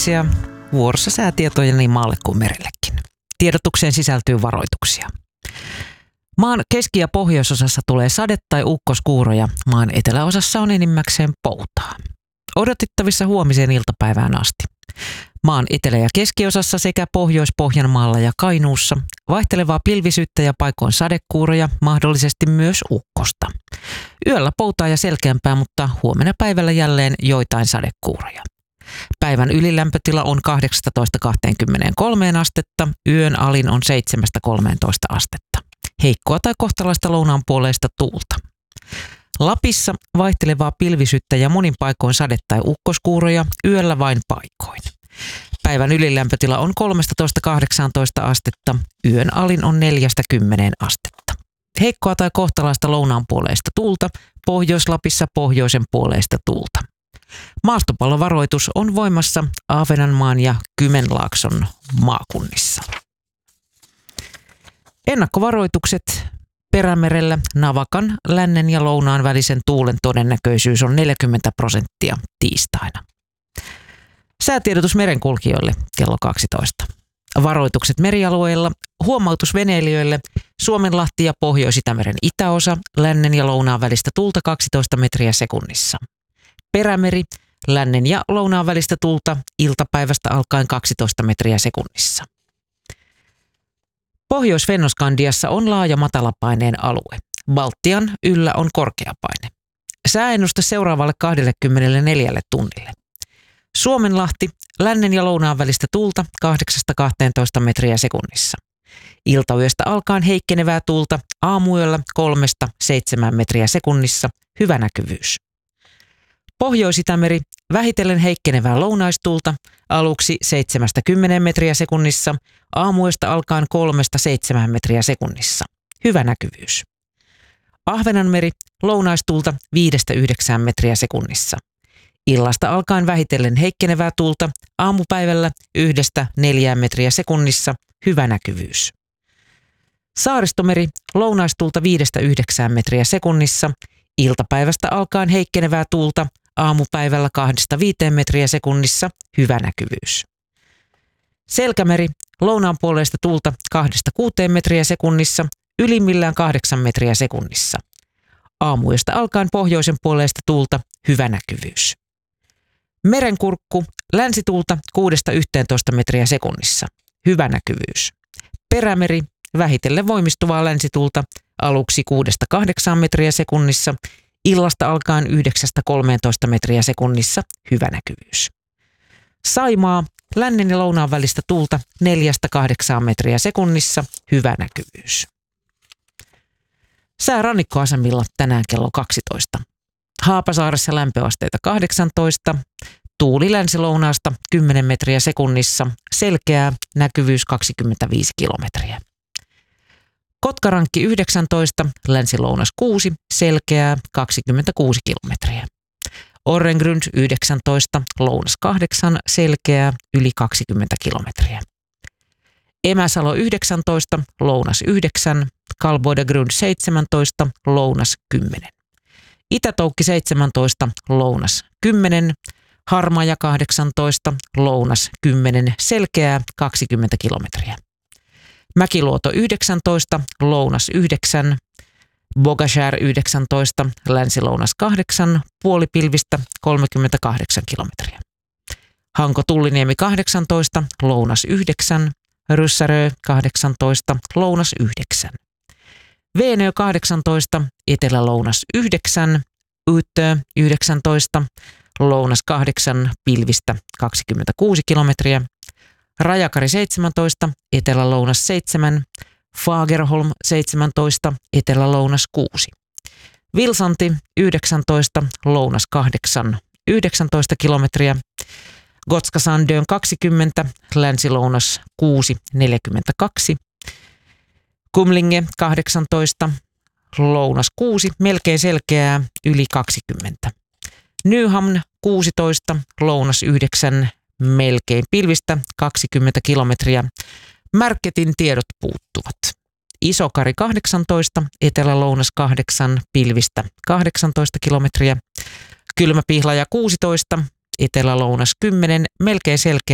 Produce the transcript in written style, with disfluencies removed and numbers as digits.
kuukausia. Vuorossa säätietoja niin maalle kuin merellekin. Tiedotukseen sisältyy varoituksia. Maan keski- ja pohjoisosassa tulee sade- tai ukkoskuuroja. Maan eteläosassa on enimmäkseen poutaa. Odotettavissa huomiseen iltapäivään asti. Maan etelä- ja keskiosassa sekä Pohjois-Pohjanmaalla ja Kainuussa vaihtelevaa pilvisyyttä ja paikoin sadekuuroja, mahdollisesti myös ukkosta. Yöllä poutaa ja selkeämpää, mutta huomenna päivällä jälleen joitain sadekuuroja. Päivän ylilämpötila on 18-23 astetta, yön alin on 7-13 astetta. Heikkoa tai kohtalaista lounaanpuoleista tuulta. Lapissa vaihtelevaa pilvisyyttä ja monin paikoin sade- tai ukkoskuuroja, yöllä vain paikoin. Päivän ylilämpötila on 13-18 astetta, yön alin on 4-10 astetta. Heikkoa tai kohtalaista lounaanpuoleista tuulta, Pohjois-Lapissa pohjoisen puoleista tuulta. Maastopallovaroitus on voimassa Ahvenanmaan ja Kymenlaakson maakunnissa. Ennakkovaroitukset Perämerellä Navakan, lännen ja lounaan välisen tuulen todennäköisyys on 40% tiistaina. Säätiedotus merenkulkijoille kello 12. Varoitukset merialueilla, huomautus veneilijöille, Suomenlahti ja Pohjois-Itämeren itäosa, lännen ja lounaan välistä tuulta 12 metriä sekunnissa. Perämeri, lännen ja lounaan välistä tuulta iltapäivästä alkaen 12 metriä sekunnissa. Pohjois-Fennoskandiassa on laaja matalapaineen alue. Baltian yllä on korkeapaine. Sääennuste seuraavalle 24 tunnille. Suomenlahti, lännen ja lounaan välistä tuulta 8-12 metriä sekunnissa. Iltayöstä alkaen heikkenevää tuulta, aamuyöllä 3-7 metriä sekunnissa, hyvä näkyvyys. Pohjois-Itämeri, vähitellen heikkenevää lounaistuulta, aluksi 7-10 metriä sekunnissa, aamuyöstä alkaen 3-7 metriä sekunnissa, hyvä näkyvyys. Ahvenanmeri, lounaistuulta 5-9 metriä sekunnissa. Illasta alkaen vähitellen heikkenevää tuulta, aamupäivällä 1-4 metriä sekunnissa, hyvä näkyvyys. Saaristomeri, lounaistuulta 5-9 metriä sekunnissa, iltapäivästä alkaen heikkenevää tuulta, aamupäivällä 2-5 metriä sekunnissa, hyvä näkyvyys. Selkämeri, lounaanpuoleista tuulta 2-6 metriä sekunnissa, ylimmillään 8 metriä sekunnissa. Aamuyöstä alkaen pohjoisen puoleista tuulta, hyvä näkyvyys. Merenkurkku, länsituulta 6-11 metriä sekunnissa, hyvä näkyvyys. Perämeri, vähitellen voimistuvaa länsituulta, aluksi 6-8 metriä sekunnissa, illasta alkaen 9-13 metriä sekunnissa, hyvä näkyvyys. Saimaa, lännen ja lounaan välistä tuulta 4-8 metriä sekunnissa, hyvä näkyvyys. Sää rannikkoasemilla tänään kello 12. Haapasaaressa lämpöasteita 18, tuuli länsilounaasta 10 metriä sekunnissa, selkeää, näkyvyys 25 kilometriä. Kotkarankki 19, länsilounas 6, selkeää 26 kilometriä. Orrengrund 19, lounas 8, selkeää yli 20 kilometriä. Emäsalo 19, lounas 9, Kalboidegrund 17, lounas 10. Itätoukki 17, lounas 10, Harmaja 18, lounas 10, selkeää 20 kilometriä. Mäkiluoto 19, lounas 9, Bogashär 19, länsilounas 8, puolipilvistä 38 kilometriä. Hanko-Tulliniemi 18, lounas 9, Ryssärö 18, lounas 9. Veenö 18, etelä-lounas 9, Yyttö 19, lounas 8, pilvistä 26 kilometriä. Rajakari 17, etelä-lounas 7, Fagerholm 17, etelä-lounas 6. Vilsanti 19, lounas 8, 19 kilometriä. Gotska-Sandön 20, länsi-lounas 6, 42. Kumlinge 18, lounas 6, melkein selkeää, yli 20. Nyhamn 16, lounas 9, melkein pilvistä 20 kilometriä. Märketin tiedot puuttuvat. Isokari 18, etelä-lounas 8, pilvistä 18 kilometriä. Kylmäpihlaja 16, etelä-lounas 10, melkein selkeä